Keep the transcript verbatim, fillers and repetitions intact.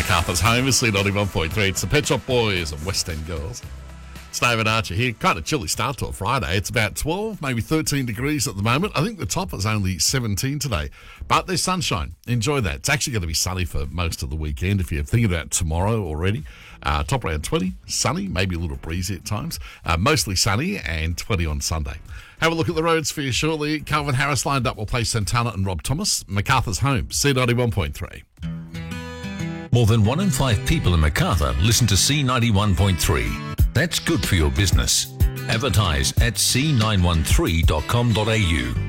Macarthur's home is C ninety-one point three. It's the Pet Shop Boys and West End Girls. It's David Archer here. Kind of chilly start to a Friday. It's about twelve, maybe thirteen degrees at the moment. I think the top is only seventeen today. But there's sunshine. Enjoy that. It's actually going to be sunny for most of the weekend if you're thinking about tomorrow already. Uh, top around twenty, sunny, maybe a little breezy at times. Uh, mostly sunny and twenty on Sunday. Have a look at the roads for you shortly. Calvin Harris lined up will play Santana and Rob Thomas. Macarthur's home, C ninety-one point three. More than one in five people in Macarthur listen to C ninety-one point three. That's good for your business. Advertise at c nine one three dot com dot a u.